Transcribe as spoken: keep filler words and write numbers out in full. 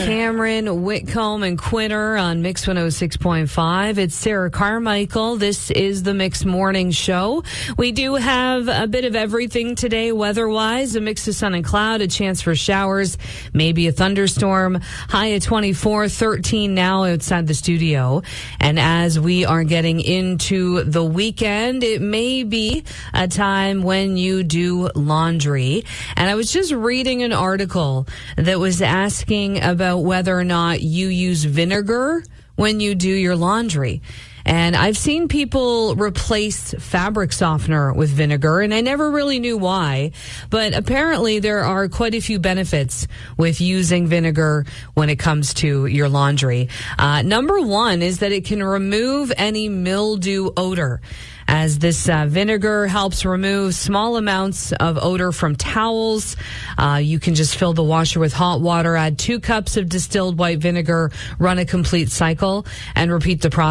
Cameron, Whitcomb, and Quinter on Mix one oh six point five. It's Sarah Carmichael. This is the Mix Morning Show. We do have a bit of everything today weather-wise. A mix of sun and cloud, a chance for showers, maybe a thunderstorm. High at twenty-four, thirteen now outside the studio. And as we are getting into the weekend, it may be a time when you do laundry. And I was just reading an article that was asking about whether or not you use vinegar when you do your laundry. And I've seen people replace fabric softener with vinegar, and I never really knew why. But apparently there are quite a few benefits with using vinegar when it comes to your laundry. Uh, number one is that it can remove any mildew odor, as this uh, vinegar helps remove small amounts of odor from towels. Uh, you can just fill the washer with hot water, add two cups of distilled white vinegar, run a complete cycle, and repeat the process.